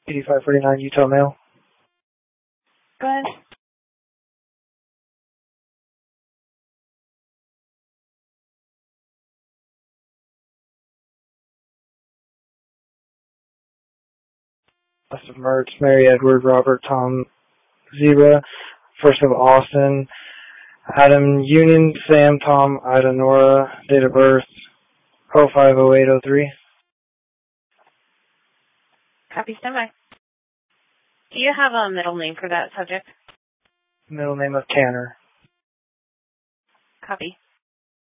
8549 Utah Mail. Go ahead. Last of Mertz, Mary Edward, Robert, Tom, Zebra, first of Austin, Adam, Union, Sam, Tom, Ida, Nora, date of birth, 050803. Copy, stand by. Do you have a middle name for that subject? Middle name of Tanner. Copy.